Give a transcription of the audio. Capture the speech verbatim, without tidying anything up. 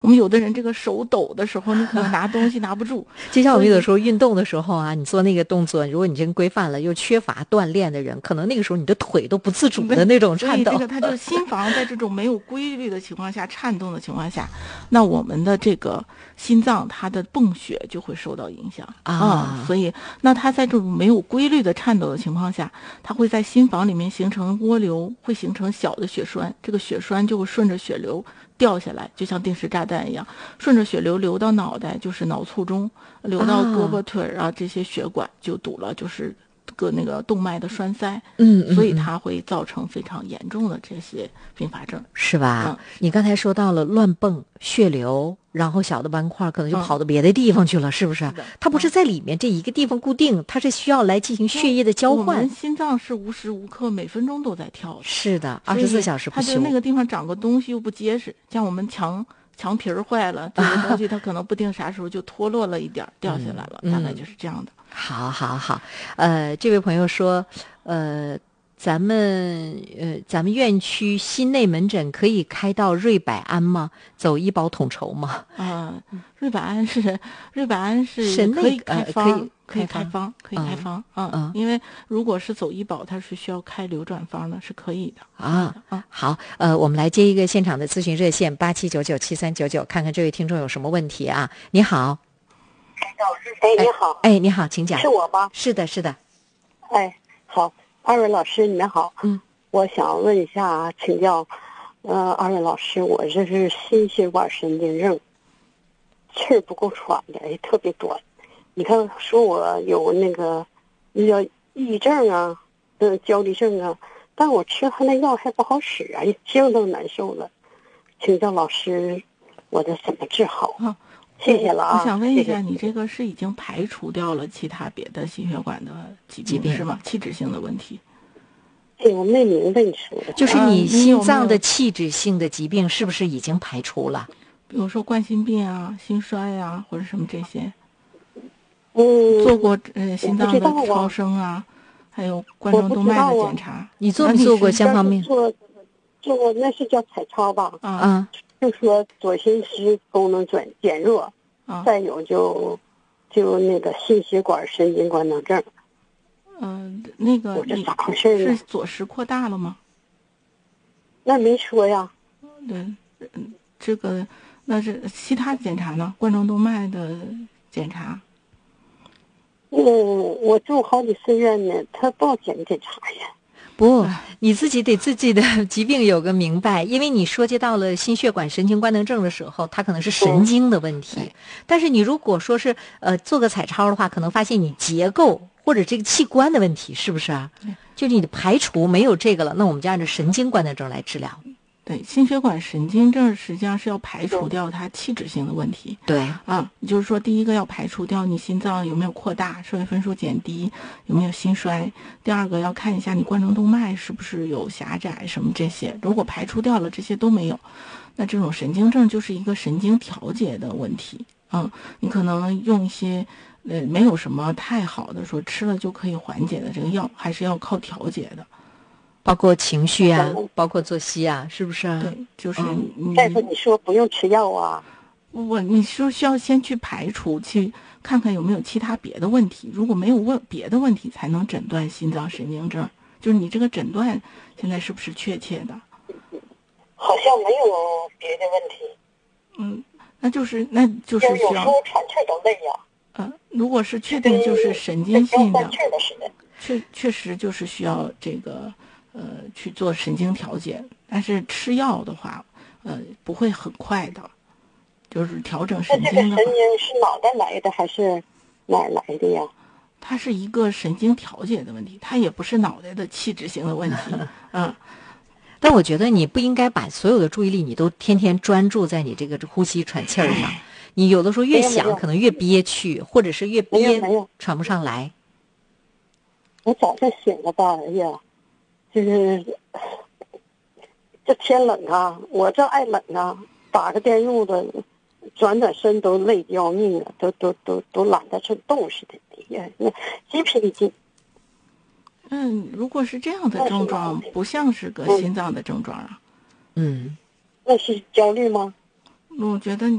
我们有的人这个手抖的时候，你可能拿东西拿不住。 就像我们有的时候运动的时候啊，你做那个动作，如果你真规范了，又缺乏锻炼的人，可能那个时候你的腿都不自主的那种颤抖。 所以这个它就是心房在这种没有规律的情况下颤动的情况下，那我们的这个心脏它的泵血就会受到影响啊、嗯。所以那它在这种没有规律的颤抖的情况下，它会在心房里面形成涡流，会形成小的血栓，这个血栓就会顺着血流掉下来，就像定时炸弹一样，顺着血流流到脑袋，就是脑卒中，流到胳膊腿啊，这些血管就堵了，就是个那个动脉的栓塞。 嗯, 嗯， 所以它会造成非常严重的这些并发症， 是吧？ 嗯、 你刚才说到了乱泵、血流，然后小的斑块可能就跑到别的地方去了，嗯、是不是？是它不是在里面这一个地方固定，它是需要来进行血液的交换。我们心脏是无时无刻每分钟都在跳的， 是的，二十四小时不休。 它就那个地方长个东西又不结实，像我们墙墙皮儿坏了，这个东西它可能不定啥时候就脱落了一点掉下来了， 嗯、 大概就是这样的。 好好好，呃，这位朋友说，呃。咱们呃，咱们院区心内门诊可以开到瑞百安吗？走医保统筹吗？ 啊、呃，瑞百安是瑞百安是可以开方，呃、 可以开方，可以开方啊、嗯嗯。因为如果是走医保，它是需要开流转方的，是可以的啊啊。好，呃，我们来接一个现场的咨询热线八七九九七三九九，看看这位听众有什么问题啊？你好， 哎，你好， 哎，你好，请讲。 是我吗？ 是的，是的。 哎，好。二位老师，你们好。 嗯， 我想问一下，请教，呃，二位老师，我这是心血管神经症，气儿不够喘的，也特别短。你看，说我有那个那叫抑郁症啊，呃，焦虑症啊，但我吃他那药还不好使啊，相当难受了。请教老师，我这怎么治好？ 啊， 谢谢了啊。 我想问一下， 谢谢你这个是已经排除掉了其他别的心血管的疾病, 疾病是吗？器质性的问题？ 哎，我没明白你说的。 就是你心脏的器质性的疾病是不是已经排除了？ 比如说冠心病啊、心衰啊，或者什么这些。 嗯， 做过呃心脏的超声啊，还有冠状动脉的检查。 啊、 你做没做过相方面？ 做做过，那是叫彩超吧？ 啊， 就说左心室功能减减弱， 啊， 再有就就那个心血管神经官能症。 嗯、呃，那个你是左室扩大了吗？ 那没说呀。 对，嗯，这个那是其他检查呢？冠状动脉的检查。 嗯，我住好几次院呢，他不检检查呀。 不，你自己得自己的疾病有个明白，因为你说接到了心血管神经官能症的时候，它可能是神经的问题。嗯、但是你如果说是呃做个彩超的话，可能发现你结构或者这个器官的问题，是不是啊？就你的排除没有这个了，那我们就按照神经官能症来治疗。 对，心血管神经症实际上是要排除掉它器质性的问题。 对啊，就是说，第一个要排除掉你心脏有没有扩大、社会分数减低，有没有心衰；第二个要看一下你冠状动脉是不是有狭窄，什么这些。如果排除掉了，这些都没有，那这种神经症就是一个神经调节的问题。嗯，你可能用一些呃没有什么太好的说吃了就可以缓解的这个药，还是要靠调节的。 包括情绪啊，包括作息啊，是不是啊？ 对，就是嗯。大夫，你说不用吃药啊？ 我你说需要先去排除，去看看有没有其他别的问题。如果没有问别的问题，才能诊断心脏神经症。就是你这个诊断现在是不是确切的？ 好像没有别的问题。 嗯，那就是那就是需要。 有时候喘气都累呀。 嗯，如果是确定就是神经性的，确确实就是需要这个。呃，去做神经调节，但是吃药的话，呃，不会很快的，就是调整神经的。 那这个神经是脑袋来的还是哪儿来的呀？ 它是一个神经调节的问题，它也不是脑袋的器质性的问题。嗯， 但我觉得你不应该把所有的注意力你都天天专注在你这个呼吸喘气儿上，你有的时候越想可能越憋屈，或者是越憋喘不上来。 我早就醒了吧，哎呀。就是这天冷啊，我这爱冷啊，打个电褥子，转转身都累得要命啊，都都都都懒得去动似的，哎呀，那筋疲力尽。 嗯，如果是这样的症状，不像是个心脏的症状啊。 嗯， 那是焦虑吗？ 我觉得